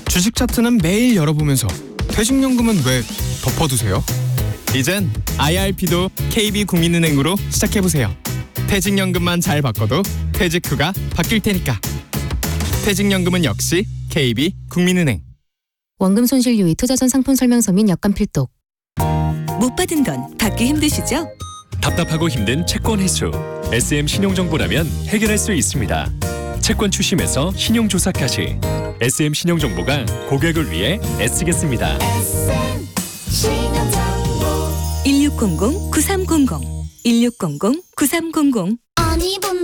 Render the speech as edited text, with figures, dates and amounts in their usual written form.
주식 차트는 매일 열어보면서 퇴직연금은 왜 덮어두세요? 이젠 IRP도 KB국민은행으로 시작해보세요. 퇴직연금만 잘 바꿔도 퇴직 후가 바뀔 테니까. 퇴직연금은 역시 KB국민은행. 원금 손실 유의 투자 전 상품 설명서 및 약관 필독. 못 받은 건 받기 힘드시죠? 답답하고 힘든 채권 회수. SM 신용정보라면 해결할 수 있습니다. 채권 추심에서 신용조사까지 SM 신용정보가 고객을 위해 애쓰겠습니다. 1600-9300 1600-9300